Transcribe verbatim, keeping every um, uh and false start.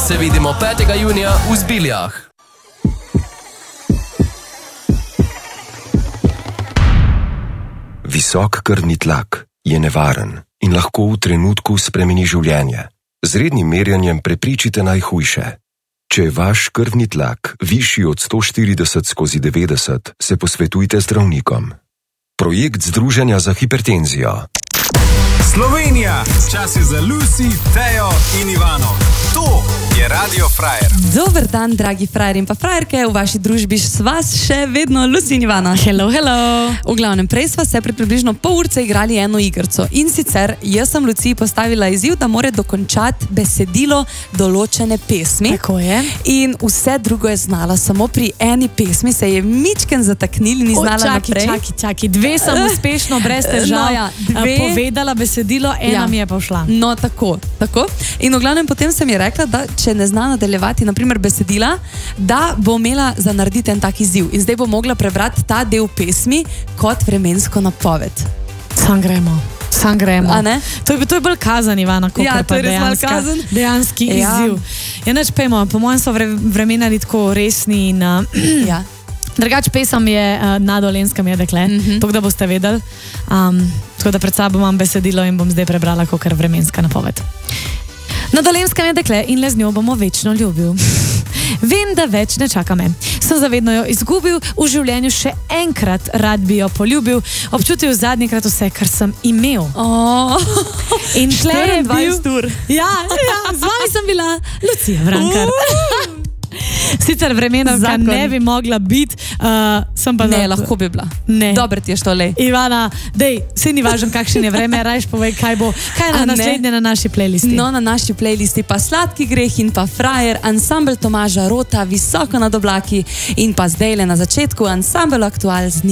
Se vidimo petega junija v Zbiljah. Visok krvni tlak je nevaren in lahko v trenutku spremeni življenje. Z rednim merjenjem preprečite najhujše. Če je vaš krvni tlak višji od sto štirideset skozi devetdeset, se posvetujte z zdravnikom. Projekt Združenja za hipertenzijo. Slovenija, čas je za Lucy, Tejo in Ivano. To je Radio Frajer. Dober dan, dragi frajer in pa frajerke, v vaši družbi sva še vedno Lucy in Ivana. Hello, hello. V glavnem, prej sva se pred približno pol urce igrali eno igrco. In sicer, jaz sem Luciji postavila izziv, da mora dokončati besedilo določene pesmi. Tako je. In vse drugo je znala, samo pri eni pesmi se je mičken zataknili, ni znala o, čaki, naprej. Čaki, čaki, dve sem uspešno, brez težav, no, ja, dve... povedala besedilo, ena ja. mi je pa šla. No, tako, tako. In v glavnem potem sem ji rekla, da če ne zna nadaljevati, naprimer besedila, da bo imela za narediti en tak izziv. In zdaj bo mogla prebrati ta del pesmi kot vremensko napoved. Sam gremo. Sam gremo. A ne? To je, to je bolj kazan, Ivana, kot ja, pa dejanska, dejanski ja. izziv. Ja, neč pejmo, po mojem so vre, vremenari tako resni in... Uh, ja. Drugač pesem je uh, Na Dolenskem je dekle, mm -hmm. to, da boste vedeli. Um, tako da pred sabo imam besedilo in bom zdaj prebrala kakor vremenska napoved. Na Dolenskem je dekle in le z njo bomo večno ljubil. Vem, da več ne čaka me. Sem zavedno jo izgubil, v življenju še enkrat rad bi jo poljubil, občutil zadnjikrat vse, kar sem imel. Oh. In tle je bil... Ja, ja, z vami sem bila Lucija Vrankar. Uh. Sicer vremenarka ne bi mogla biti, uh, sem pa... Ne, za... lahko bi bila. Ne. Dobre ti je što lej. Ivana, dej, vse ni važno, kakšen je vreme, rajš povej, kaj bo, kaj je na naslednje na naši playlisti. No, na naši playlisti pa Sladki greh in pa Frajer, ansambel Tomaža Rota, Visoko nad oblaki in pa zdajle na začetku ansambel Aktual z